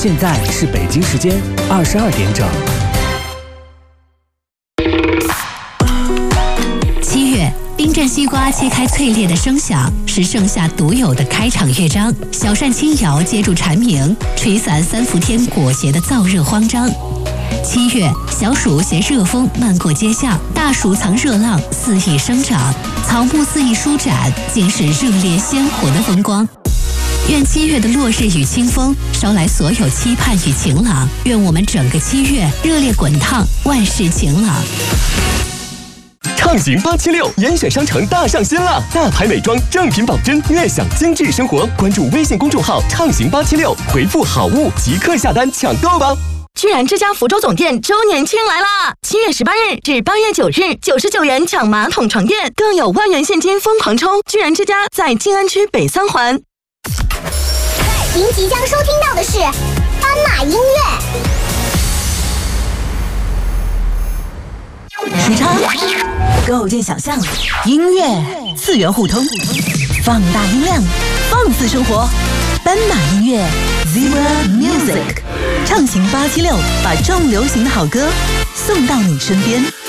现在是北京时间22点整。 7月，冰镇西瓜切开脆裂的声响，是盛夏独有的开场乐章。小扇轻摇接住蝉鸣，吹散三伏天裹挟的燥热慌张。7月，小暑携热风漫过街巷，大暑藏热浪肆意生长，草木肆意舒展，尽是热烈鲜活的风光。愿7月的落日与清风捎来所有期盼与晴朗，愿我们整个7月热烈滚烫，万事晴朗。 畅行876严选商城大上新了，大牌美妆正品保真，悦享精致生活。关注微信公众号畅行876，回复好物即刻下单抢购吧。 居然之家福州总店周年庆来啦！7月18日至8月9日，99元抢马桶床垫，更有万元现金疯狂抽！居然之家在静安区北3环。 您即将收听到的是斑马音乐。 时差构建想象，音乐次元互通，放大音量，放肆生活。斑马音乐 Zebra Music 畅行876，把重流行的好歌送到你身边。